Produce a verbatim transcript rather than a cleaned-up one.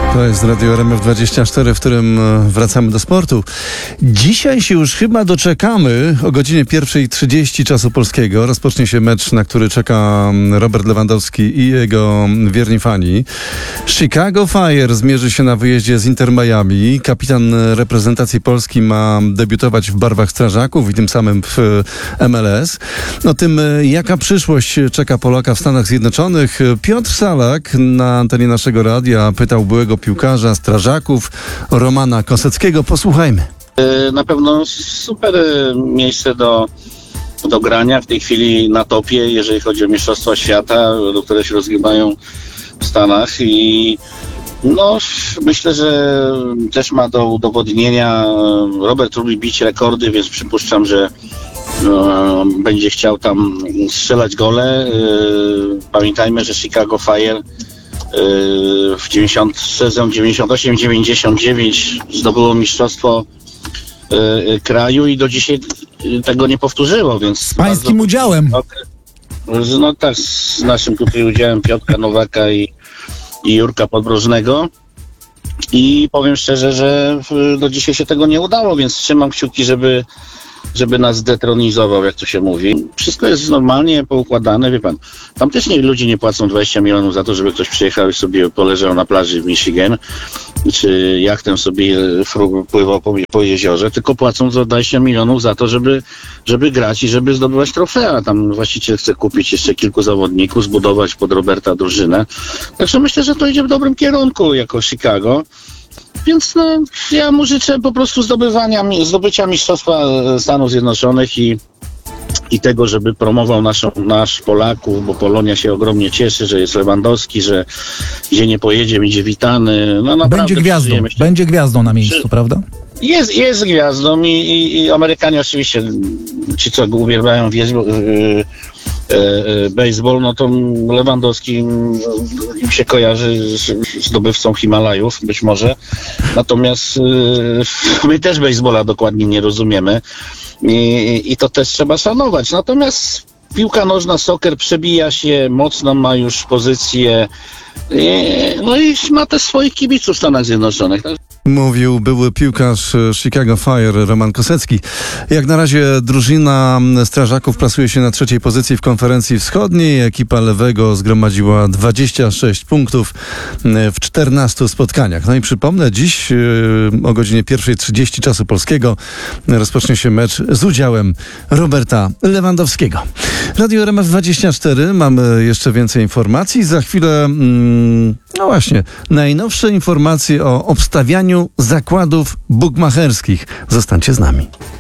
To jest Radio R M F dwadzieścia cztery, w którym wracamy do sportu. Dzisiaj się już chyba doczekamy. O godzinie pierwszej trzydzieści czasu polskiego rozpocznie się mecz, na który czeka Robert Lewandowski i jego wierni fani. Chicago Fire zmierzy się na wyjeździe z Inter Miami. Kapitan reprezentacji Polski ma debiutować w barwach strażaków i tym samym w M L S. O tym, jaka przyszłość czeka Polaka w Stanach Zjednoczonych, Piotr Salak na antenie naszego radia pytał byłego piłkarza strażaków Romana Koseckiego. Posłuchajmy. Na pewno super miejsce do, do grania w tej chwili na topie, jeżeli chodzi o Mistrzostwa Świata, które się rozgrywają w Stanach i no myślę, że też ma do udowodnienia. Robert lubi bić rekordy, więc przypuszczam, że no, będzie chciał tam strzelać gole. Pamiętajmy, że Chicago Fire w dziewięćdziesiątym sezon dziewięćdziesiąt osiem dziewięćdziesiąt dziewięć zdobyło mistrzostwo kraju i do dzisiaj tego nie powtórzyło, więc z pańskim bardzo... udziałem. No tak, z naszym tutaj udziałem Piotra Nowaka i, i Jurka Podbrożnego. I powiem szczerze, że do dzisiaj się tego nie udało, więc trzymam kciuki, żeby żeby nas zdetronizował, jak to się mówi. Wszystko jest normalnie poukładane, wie pan. Tam też nie, ludzie nie płacą dwadzieścia milionów za to, żeby ktoś przyjechał i sobie poleżał na plaży w Michigan, czy jachtem sobie pływał po, po jeziorze, tylko płacą za dwadzieścia milionów za to, żeby, żeby grać i żeby zdobywać trofea. Tam właściciel chce kupić jeszcze kilku zawodników, zbudować pod Roberta drużynę. Także myślę, że to idzie w dobrym kierunku jako Chicago. Więc no, ja mu życzę po prostu zdobywania, zdobycia Mistrzostwa Stanów Zjednoczonych i, i tego, żeby promował naszą, nasz Polaków, bo Polonia się ogromnie cieszy, że jest Lewandowski, że gdzie nie pojedzie, będzie witany. No, będzie gwiazdą, będzie gwiazdą na miejscu, że, prawda? Jest, jest gwiazdą i, i, i Amerykanie oczywiście, ci co uwielbiają wieźbu, yy, baseball, no to Lewandowski im się kojarzy z zdobywcą Himalajów, być może. Natomiast yy, my też baseballa dokładnie nie rozumiemy i, i to też trzeba szanować. Natomiast piłka nożna, soccer przebija się mocno, ma już pozycję, yy, no i ma też swoich kibiców w Stanach Zjednoczonych. Mówił były piłkarz Chicago Fire Roman Kosecki. Jak na razie drużyna strażaków plasuje się na trzeciej pozycji w konferencji wschodniej. Ekipa Lewego zgromadziła dwadzieścia sześć punktów w czternastu spotkaniach. No i przypomnę, dziś o godzinie pierwszej trzydzieści czasu polskiego rozpocznie się mecz z udziałem Roberta Lewandowskiego. Radio R M F dwadzieścia cztery. Mamy jeszcze więcej informacji. Za chwilę, no właśnie, najnowsze informacje o obstawianiu zakładów bukmacherskich. Zostańcie z nami.